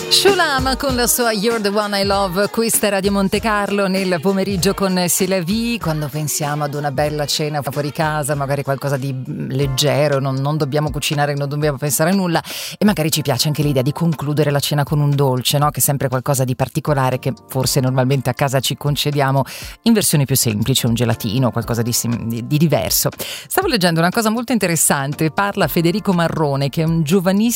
Shulam con la sua You're the One I Love, questa è Radio Monte Carlo nel pomeriggio con Silavi. Quando pensiamo ad una bella cena fuori casa, magari qualcosa di leggero, non dobbiamo cucinare, non dobbiamo pensare a nulla, e magari ci piace anche l'idea di concludere la cena con un dolce, no? Che è sempre qualcosa di particolare che forse normalmente a casa ci concediamo in versione più semplice, un gelatino, qualcosa di diverso. Stavo leggendo una cosa molto interessante, parla Federico Marrone, che è un giovanissimo